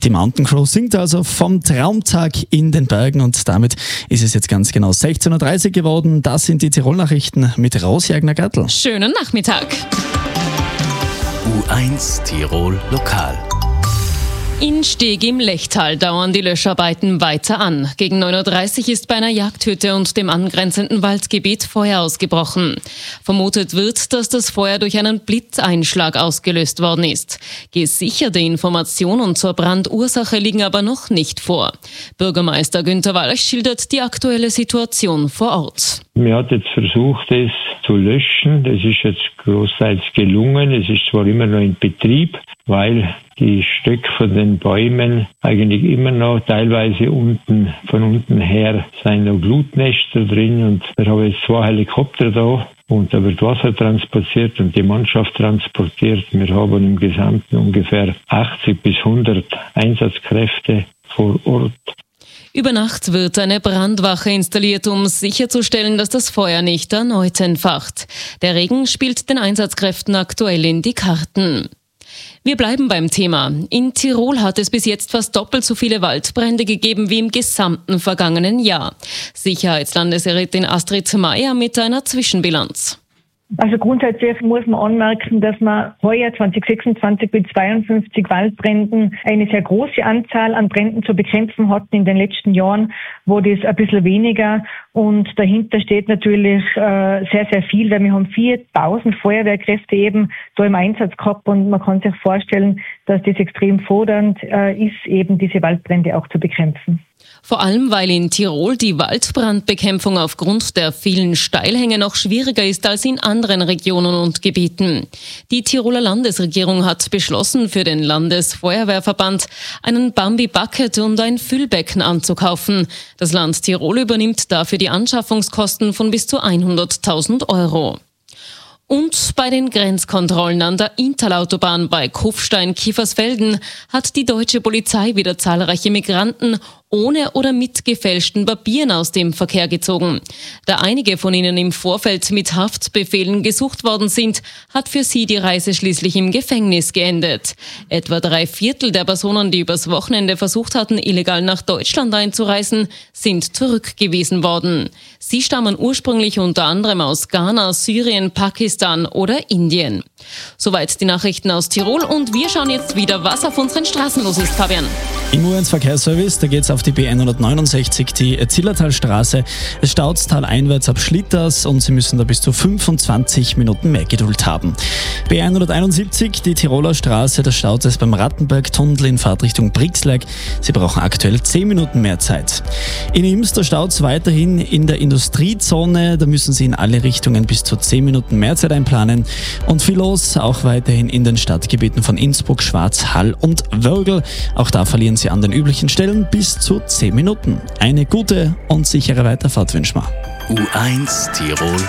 Die Mountain Crow singt also vom Traumtag in den Bergen und damit ist es jetzt ganz genau 16.30 Uhr geworden. Das sind die Tirol-Nachrichten mit Rosjagner-Gattel. Schönen Nachmittag. U1 Tirol Lokal. In Steg im Lechtal dauern die Löscharbeiten weiter an. Gegen 9.30 Uhr ist bei einer Jagdhütte und dem angrenzenden Waldgebiet Feuer ausgebrochen. Vermutet wird, dass das Feuer durch einen Blitzeinschlag ausgelöst worden ist. Gesicherte Informationen zur Brandursache liegen aber noch nicht vor. Bürgermeister Günther Walch schildert die aktuelle Situation vor Ort. Man hat jetzt versucht, es zu löschen. Das ist jetzt großteils gelungen. Es ist zwar immer noch in Betrieb, weil die Stöcke von den Bäumen eigentlich immer noch teilweise von unten her sind noch Glutnester drin und wir haben jetzt 2 Helikopter da und da wird Wasser transportiert und die Mannschaft transportiert. Wir haben im Gesamten ungefähr 80 bis 100 Einsatzkräfte vor Ort. Über Nacht wird eine Brandwache installiert, um sicherzustellen, dass das Feuer nicht erneut entfacht. Der Regen spielt den Einsatzkräften aktuell in die Karten. Wir bleiben beim Thema. In Tirol hat es bis jetzt fast doppelt so viele Waldbrände gegeben wie im gesamten vergangenen Jahr. Sicherheitslandesrätin Astrid Meier mit einer Zwischenbilanz. Also grundsätzlich muss man anmerken, dass man heuer 2026 mit 52 Waldbränden eine sehr große Anzahl an Bränden zu bekämpfen hatten. In den letzten Jahren war das ein bisschen weniger und dahinter steht natürlich sehr, sehr viel, weil wir haben 4.000 Feuerwehrkräfte eben da im Einsatz gehabt und man kann sich vorstellen, dass das extrem fordernd ist, eben diese Waldbrände auch zu bekämpfen. Vor allem, weil in Tirol die Waldbrandbekämpfung aufgrund der vielen Steilhänge noch schwieriger ist als in anderen Regionen und Gebieten. Die Tiroler Landesregierung hat beschlossen, für den Landesfeuerwehrverband einen Bambi-Bucket und ein Füllbecken anzukaufen. Das Land Tirol übernimmt dafür die Anschaffungskosten von bis zu 100.000 €. Und bei den Grenzkontrollen an der Interlautobahn bei Kufstein-Kiefersfelden hat die deutsche Polizei wieder zahlreiche Migranten ohne oder mit gefälschten Papieren aus dem Verkehr gezogen. Da einige von ihnen im Vorfeld mit Haftbefehlen gesucht worden sind, hat für sie die Reise schließlich im Gefängnis geendet. Etwa 3/4 der Personen, die übers Wochenende versucht hatten, illegal nach Deutschland einzureisen, sind zurückgewiesen worden. Sie stammen ursprünglich unter anderem aus Ghana, Syrien, Pakistan oder Indien. Soweit die Nachrichten aus Tirol und wir schauen jetzt wieder, was auf unseren Straßen los ist, Fabian. Im U1 Verkehrsservice, da geht es auf die B169, die Zillertalstraße. Es staut taleinwärts ab Schlitters und Sie müssen da bis zu 25 Minuten mehr Geduld haben. B171, die Tiroler Straße, da staut es beim Rattenberg-Tunnel in Fahrtrichtung Brixlag. Sie brauchen aktuell 10 Minuten mehr Zeit. In Ims, da staut es weiterhin in der Industriezone. Da müssen Sie in alle Richtungen bis zu 10 Minuten mehr Zeit einplanen. Und viel los, auch weiterhin in den Stadtgebieten von Innsbruck, Schwaz, Hall und Wörgl. Auch da verlieren Sie an den üblichen Stellen bis zu 10 Minuten. Eine gute und sichere Weiterfahrt wünschen wir. U1 Tirol